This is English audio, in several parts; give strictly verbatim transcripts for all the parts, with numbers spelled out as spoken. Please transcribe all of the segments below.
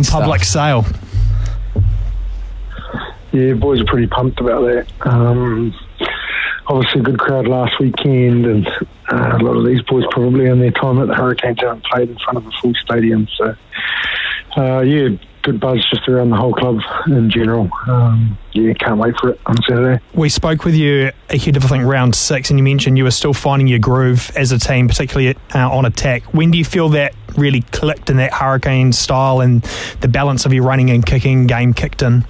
on public sale. Yeah, boys are pretty pumped about that. Um, obviously, a good crowd last weekend, and uh, a lot of these boys probably in their time at the Hurricanes haven't played in front of a full stadium. So, uh, yeah, good buzz just around the whole club in general. Um, yeah, can't wait for it on Saturday. We spoke with you ahead of, I think, round six, and you mentioned you were still finding your groove as a team, particularly uh, on attack. When do you feel that really clicked in that Hurricane style and the balance of your running and kicking game kicked in?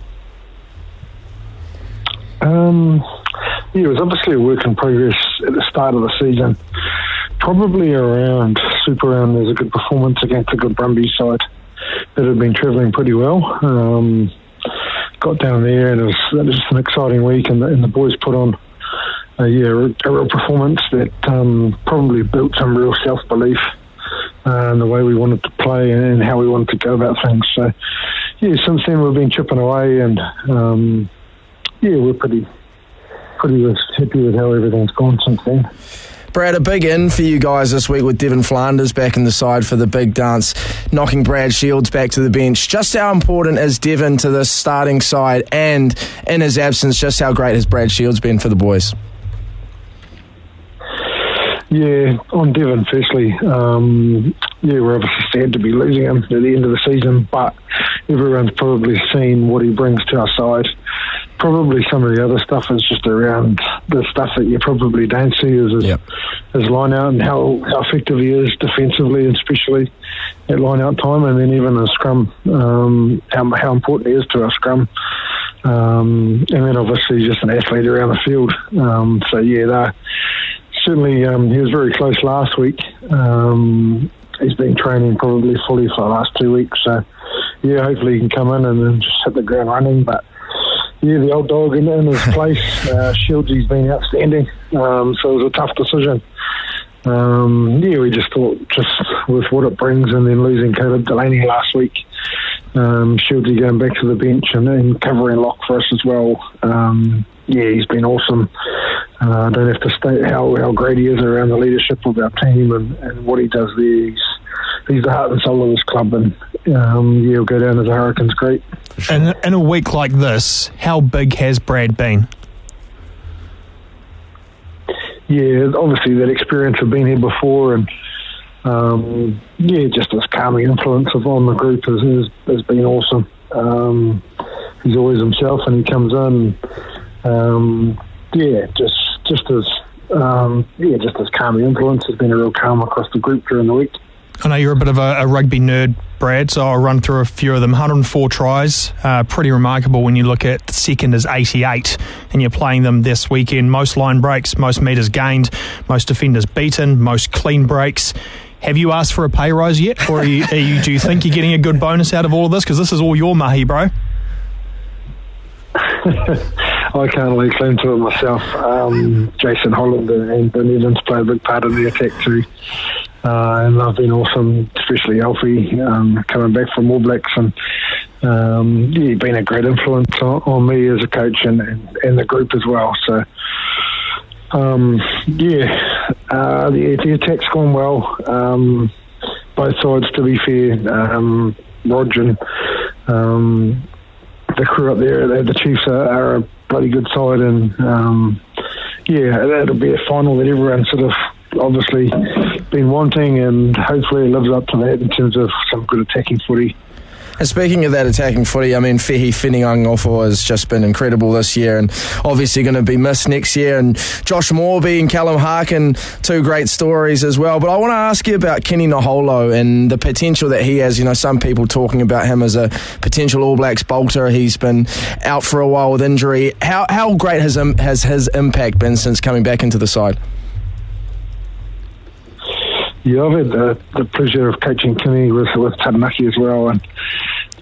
Um, yeah, it was obviously a work in progress at the start of the season. Probably around Super Round, there's a good performance against a good Brumbies side that had been travelling pretty well. Um, got down there, and it was, it was just an exciting week, and the, and the boys put on a, yeah, a real performance that um, probably built some real self-belief uh, in the way we wanted to play and how we wanted to go about things. So, yeah, since then we've been chipping away, and um, yeah, we're pretty pretty happy with how everything's gone since then. Brad, a big in for you guys this week with Devon Flanders back in the side for the big dance, knocking Brad Shields back to the bench. Just how important is Devon to this starting side, and in his absence, just how great has Brad Shields been for the boys? Yeah, on Devon, firstly, um, yeah, we're obviously sad to be losing him at the end of the season, but everyone's probably seen what he brings to our side. Probably some of the other stuff is just around the stuff that you probably don't see is his, yep. his line out and how, how effective he is defensively, and especially at line out time, and then even the scrum, um, how, how important he is to our scrum. Um, and then obviously just an athlete around the field. Um, so yeah, they're, certainly um, he was very close last week. Um, he's been training probably fully for the last two weeks. So yeah, hopefully he can come in and then just hit the ground running. But yeah, the old dog in, in his place. Uh, Shieldsy's been outstanding, um, so it was a tough decision. Um, yeah, we just thought, just with what it brings, and then losing Caleb Delaney last week, um, Shieldsy going back to the bench and, and covering lock for us as well. Um, yeah, he's been awesome. Uh, I don't have to state how, how great he is around the leadership of our team and, and what he does there. He's, he's the heart and soul of this club, and um, yeah, he'll go down as a Hurricanes great. Sure. In, in a week like this, how big has Brad been? Yeah, obviously that experience of being here before, and um, yeah, just his calming influence of on the group has, has, has been awesome. Um, he's always himself, and he comes in. Um, yeah, just just as um, yeah, just his calming influence has been a real calm across the group during the week. I know you're a bit of a, a rugby nerd, Brad, so I'll run through a few of them. one hundred four tries, uh, pretty remarkable when you look at the second is eighty-eight, and you're playing them this weekend. Most line breaks, most metres gained, most defenders beaten, most clean breaks. Have you asked for a pay rise yet, or are you, are you, do you think you're getting a good bonus out of all of this? Because this is all your mahi, bro. I can't lay claim to it myself. Um, Jason Holland and Ben Evans play a big part of the attack too. Uh, and they've been awesome, especially Alfie um, coming back from All Blacks, and um, yeah, been a great influence on, on me as a coach and, and, and the group as well. So um, yeah, uh, the, the attack's gone well. Um, both sides, to be fair. Um, Rog and um, the crew up there, the, the Chiefs are, are a bloody good side, and um, yeah, that'll be a final that everyone sort of obviously been wanting, and hopefully it lives up to that in terms of some good attacking footy. And speaking of that attacking footy, I mean, Fehi Wheningangofo has just been incredible this year, and obviously going to be missed next year. And Josh Morby and Callum Harkin, two great stories as well. But I want to ask you about Kenny Naholo and the potential that he has. You know, some people talking about him as a potential All Blacks bolter. He's been out for a while with injury. How how great has um, has his impact been since coming back into the side? Yeah, I've had the, the pleasure of coaching Kenny with, with Taranaki as well, and